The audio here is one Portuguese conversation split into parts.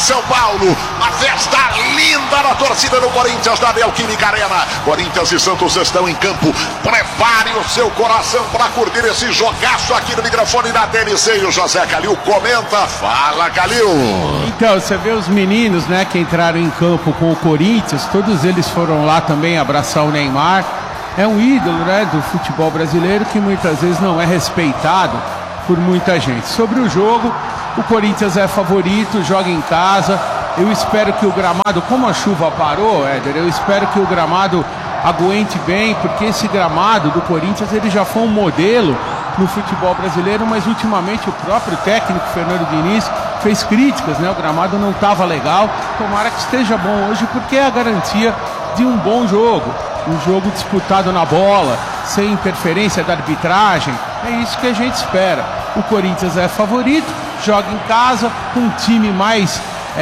São Paulo. Uma festa linda na torcida do Corinthians da Neoquímica Arena. Corinthians e Santos estão em campo. Prepare o seu coração para curtir esse jogaço aqui no microfone da TNC. E o José Calil comenta. Fala, Calil. Então, você vê os meninos, né, que entraram em campo com o Corinthians, todos eles foram lá também abraçar o Neymar. É um ídolo, né, do futebol brasileiro que muitas vezes não é respeitado por muita gente. Sobre o jogo, o Corinthians é favorito, joga em casa. Eu espero que o gramado, como a chuva parou, Éder, eu espero que o gramado aguente bem, porque esse gramado do Corinthians, ele já foi um modelo no futebol brasileiro, mas ultimamente o próprio técnico Fernando Diniz fez críticas, né? O gramado não estava legal. Tomara que esteja bom hoje, porque é a garantia de um bom jogo. Um jogo disputado na bola, sem interferência da arbitragem. É isso que a gente espera. O Corinthians é favorito, joga em casa, com um time mais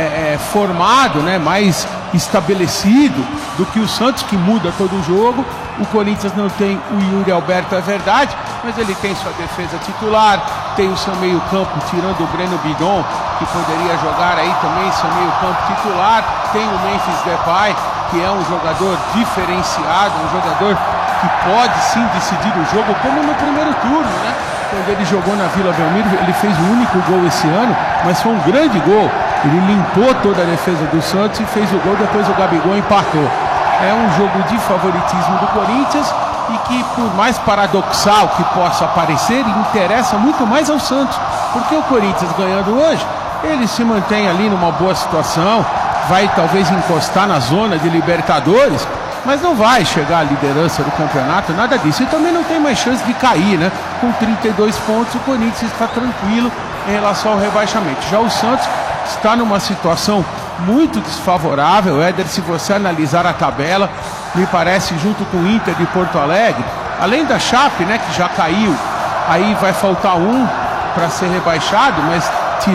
formado, né, mais estabelecido do que o Santos, que muda todo o jogo. O Corinthians não tem o Yuri Alberto, é verdade, mas ele tem sua defesa titular, tem o seu meio campo, tirando o Breno Bidon, que poderia jogar aí também, seu meio campo titular, tem o Memphis Depay, que é um jogador diferenciado, um jogador que pode sim decidir o jogo, como no primeiro turno, né? Quando ele jogou na Vila Belmiro, ele fez o único gol esse ano, mas foi um grande gol. Ele limpou toda a defesa do Santos e fez o gol, depois o Gabigol empatou. É um jogo de favoritismo do Corinthians e que, por mais paradoxal que possa parecer, interessa muito mais ao Santos, porque o Corinthians ganhando hoje, ele se mantém ali numa boa situação, vai talvez encostar na zona de Libertadores, mas não vai chegar à liderança do campeonato, nada disso. E também não tem mais chance de cair, né? Com 32 pontos, o Corinthians está tranquilo em relação ao rebaixamento. Já o Santos está numa situação muito desfavorável, Éder, se você analisar a tabela, me parece, junto com o Inter de Porto Alegre, além da Chape, né, que já caiu, aí vai faltar um para ser rebaixado, mas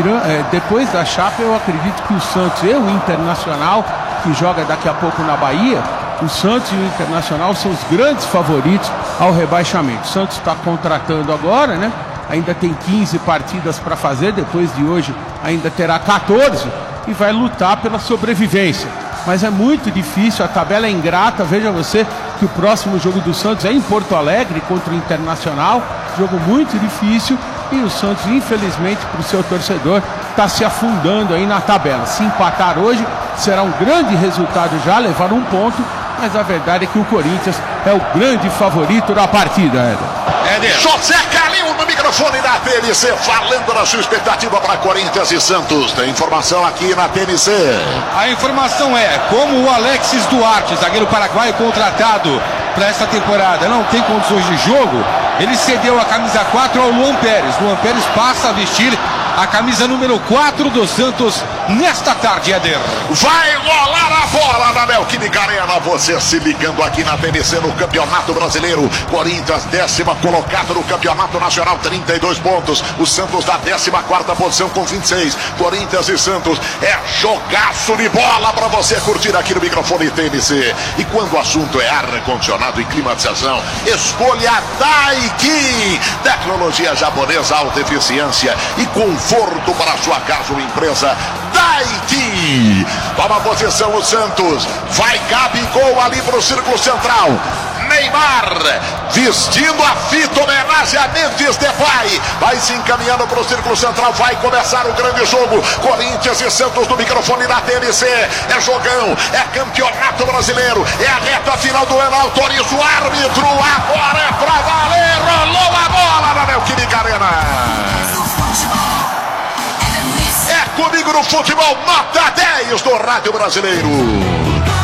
depois da Chape, eu acredito que o Santos e o Internacional, que joga daqui a pouco na Bahia, o Santos e o Internacional são os grandes favoritos ao rebaixamento. O Santos está contratando agora, né? Ainda tem 15 partidas para fazer, depois de hoje ainda terá 14 e vai lutar pela sobrevivência. Mas é muito difícil, a tabela é ingrata. Veja você que o próximo jogo do Santos é em Porto Alegre contra o Internacional, jogo muito difícil, e o Santos, infelizmente, para o seu torcedor, está se afundando aí na tabela. Se empatar hoje, será um grande resultado já, levar um ponto, mas a verdade é que o Corinthians é o grande favorito da partida, Éder. José Calil no microfone da TNC, falando da sua expectativa para Corinthians e Santos. Tem informação aqui na TNC. A informação é, como o Alexis Duarte, zagueiro paraguaio contratado para esta temporada, não tem condições de jogo, ele cedeu a camisa 4 ao Luan Pérez. Luan Pérez passa a vestir a camisa número 4 do Santos nesta tarde, Éder. Vai rolar a bola na Neoquímica Arena. Você se ligando aqui na TNC no Campeonato Brasileiro. Corinthians, 10º colocado no Campeonato Nacional, 32 pontos. O Santos da 14ª posição com 26. Corinthians e Santos, é jogaço de bola para você curtir aqui no microfone TNC. E quando o assunto é ar-condicionado e climatização, escolha a Daikin. Tecnologia japonesa, alta eficiência e conforto para a sua casa ou empresa. Daikin. Toma posição o Santos. Vai Gabigol ali para o círculo central. Neymar vestindo a fita, homenagem a Memphis Depay, vai se encaminhando para o círculo central. Vai começar o grande jogo. Corinthians e Santos no microfone da TNC. É jogão, é campeonato brasileiro, é a reta final do ano. Autoriza o árbitro, agora é pra valer. Rolou a bola na Neoquímica Arena. É comigo no futebol, nota 10 do Rádio Brasileiro.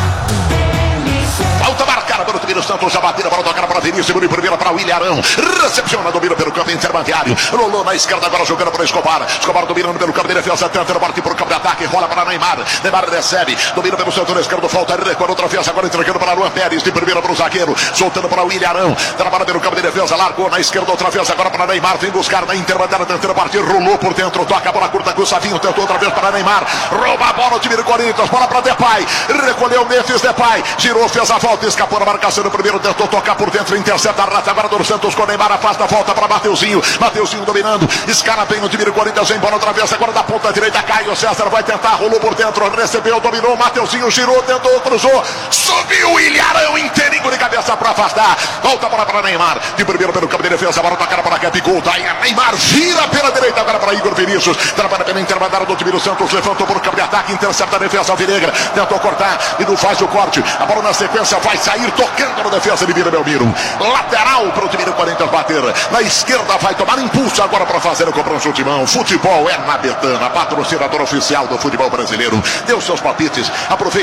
Falta marcada pelo Tibino Santos, já batida para tocar para Vinícius, segunda e primeira para William Arão, recepciona, domina pelo campo intermediário, rolou na esquerda, agora jogando para Escobar, Escobar dominando pelo campo de defesa, tentando partir para o campo de ataque, rola para Neymar, Neymar recebe, domina pelo setor esquerdo, falta recuando outra vez, agora entregando para Luan Pérez, de primeira para o zagueiro, soltando para William Arão, trabalha pelo campo de defesa, largou na esquerda outra vez, agora para Neymar, vem buscar na intermediária, tentando partir, rolou por dentro, toca a bola curta com o Savinho, tentou outra vez para Neymar, rouba a bola o time do Corinthians, bola para Depay, recolheu o Memphis Depay, girou, fez a volta, escapou na marcação do primeiro, tentou tocar por dentro, intercepta a rata agora do Santos com o Neymar, afasta, volta para Mateuzinho. Mateuzinho dominando, escala bem o time do Corinthians, vem bola outra vez, agora da ponta direita, Caio César vai tentar, rolou por dentro, recebeu, dominou, Mateuzinho girou, tentou, cruzou, subiu o Ilharão inteirinho de cabeça para afastar, volta a bola para Neymar, de primeiro pelo campo de defesa, bola tocada para Gabigol, daí Neymar gira pela direita agora para Igor Vinícius, trabalha pela intermediária do time do Santos, levantou por campo de ataque, intercepta a defesa alvinegra, tentou cortar e não faz o corte, a bola na sequência vai sair tocando na defesa de Vila Belmiro, lateral para o time do Corinthians bater, na esquerda vai tomar impulso agora para fazer o cobrança de mão, futebol é na Betana, patrocinador oficial do futebol brasileiro, dê os seus palpites, aproveite.